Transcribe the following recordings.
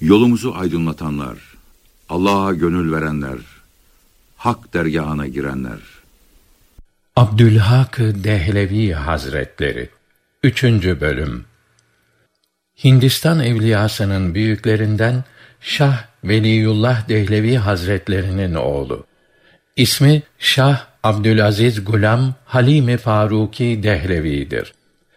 Yolumuzu aydınlatanlar, Allah'a gönül verenler, hak dergahına girenler. Abdülhak Dehlevi Hazretleri 3. Bölüm. Hindistan evliyasının büyüklerinden Şah Veliyullah Dehlevi Hazretlerinin oğlu. İsmi Şah Abdülaziz Gulam Halimi Faruki Dehlevi'dir.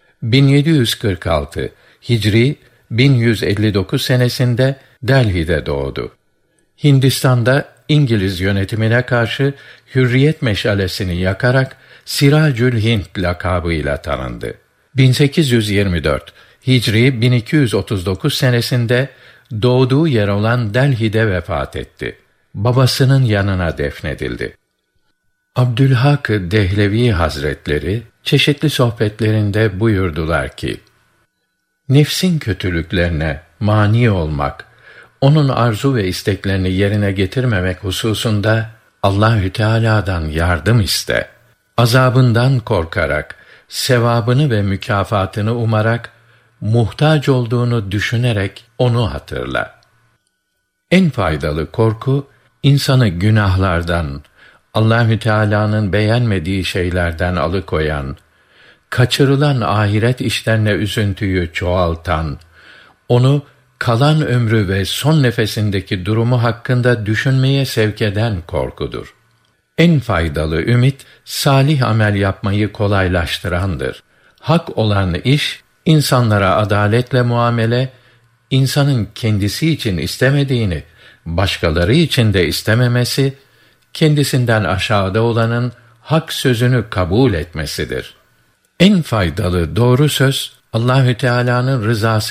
1746 Hicri 1159 senesinde Delhi'de doğdu. Hindistan'da İngiliz yönetimine karşı hürriyet meşalesini yakarak Siracül Hind lakabıyla tanındı. 1824 Hicri 1239 senesinde doğduğu yer olan Delhi'de vefat etti. Babasının yanına defnedildi. Abdülhak Dehlevi Hazretleri çeşitli sohbetlerinde buyurdular ki, nefsin kötülüklerine mani olmak, onun arzu ve isteklerini yerine getirmemek hususunda Allahü Teala'dan yardım iste. Azabından korkarak, sevabını ve mükafatını umarak, muhtaç olduğunu düşünerek onu hatırla. En faydalı korku, insanı günahlardan, Allahü Teala'nın beğenmediği şeylerden alıkoyan, kaçırılan ahiret işlerine üzüntüyü çoğaltan, onu kalan ömrü ve son nefesindeki durumu hakkında düşünmeye sevk eden korkudur. En faydalı ümit, salih amel yapmayı kolaylaştırandır. Hak olan iş, insanlara adaletle muamele, insanın kendisi için istemediğini, başkaları için de istememesi, kendisinden aşağıda olanın hak sözünü kabul etmesidir. En faydalı doğru söz, Allahü Teala'nın rızası